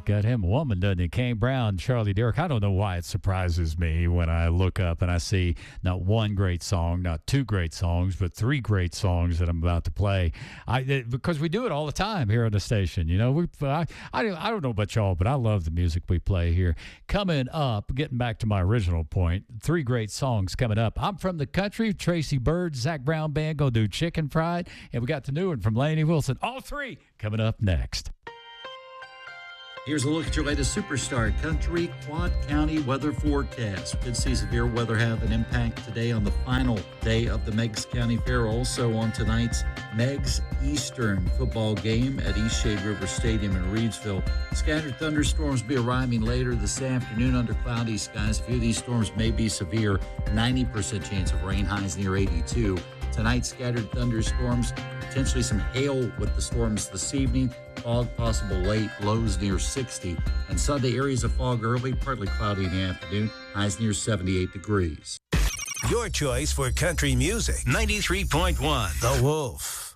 got him a woman, doesn't he? Kane Brown, Charlie Derrick. I don't know why it surprises me when I look up and I see not one great song, not two great songs, but three great songs that I'm about to play. Because we do it all the time here on the station. You know, I don't know about y'all, but I love the music we play here. Coming up, getting back to my original point, three great songs coming up. I'm from the country. Tracy Bird, Zach Brown Band, go do Chicken Fried. And we got the new one from Lainey Wilson. All three coming up next. Here's a look at your latest Superstar Country Quad County weather forecast. We could see severe weather have an impact today on the final day of the Meigs County Fair. Also on tonight's Meigs Eastern football game at East Shade River Stadium in Reedsville. Scattered thunderstorms will be arriving later this afternoon under cloudy skies. A few of these storms may be severe. 90% chance of rain, highs near 82. Tonight, scattered thunderstorms, potentially some hail with the storms this evening. Fog possible late, lows near 60. And Sunday, areas of fog early, partly cloudy in the afternoon, highs near 78 degrees. Your choice for country music. 93.1 The Wolf.